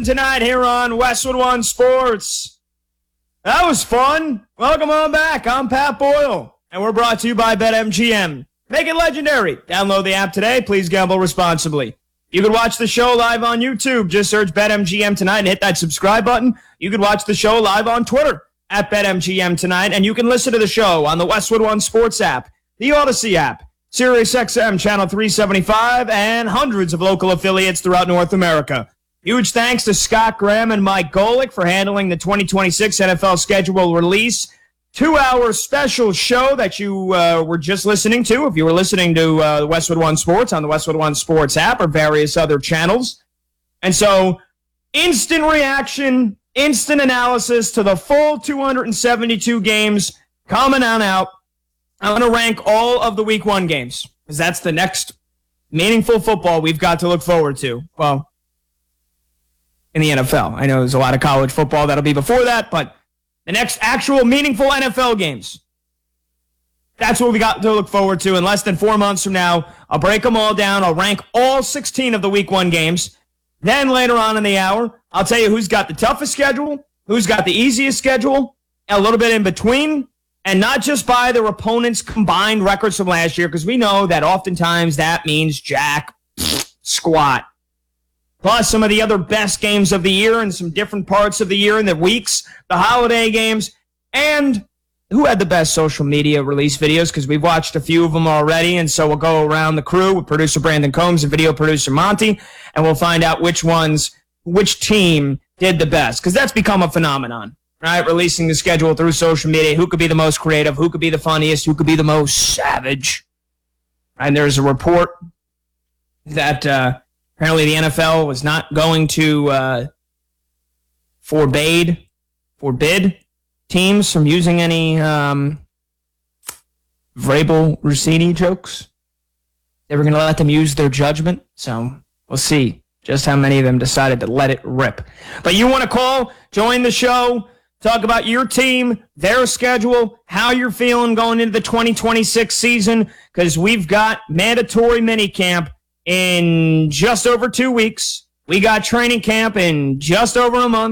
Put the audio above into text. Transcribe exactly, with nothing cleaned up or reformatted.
M tonight here on Westwood One Sports. That was fun. Welcome on back. I'm Pat Boyle, and we're brought to you by BetMGM. Make it legendary. Download the app today. Please gamble responsibly. You can watch the show live on YouTube. Just search BetMGM tonight and hit that subscribe button. You can watch the show live on Twitter at BetMGM tonight, and you can listen to the show on the Westwood One Sports app, the Odyssey app, SiriusXM Channel three seventy-five, and hundreds of local affiliates throughout North America. Huge thanks to Scott Graham and Mike Golick for handling the twenty twenty-six N F L schedule release. Two-hour special show that you uh, were just listening to, if you were listening to uh, the Westwood One Sports on the Westwood One Sports app or various other channels. And so, instant reaction, instant analysis to the full two hundred seventy-two games coming on out. I'm going to rank all of the week one games, because that's the next meaningful football we've got to look forward to. Well, in the N F L. I know there's a lot of college football that'll be before that, but the next actual meaningful N F L games. That's what we got to look forward to. In less than four months from now, I'll break them all down. I'll rank all sixteen of the week one games. Then later on in the hour, I'll tell you who's got the toughest schedule, who's got the easiest schedule, and a little bit in between. And not just by their opponents' combined records from last year, because we know that oftentimes that means jack squat. Plus some of the other best games of the year and some different parts of the year and the weeks, the holiday games, and who had the best social media release videos, because we've watched a few of them already, and so we'll go around the crew with producer Brandon Combs and video producer Monty, and we'll find out which ones, which team did the best, because that's become a phenomenon. Right, releasing the schedule through social media. Who could be the most creative? Who could be the funniest? Who could be the most savage? And there's a report that uh, apparently the N F L was not going to uh, forbade, forbid teams from using any um, Vrabel Rossini jokes. They were going to let them use their judgment. So we'll see just how many of them decided to let it rip. But you want to call, join the show. Talk about your team, their schedule, how you're feeling going into the twenty twenty-six season, because we've got mandatory minicamp in just over two weeks. We got training camp in just over a month.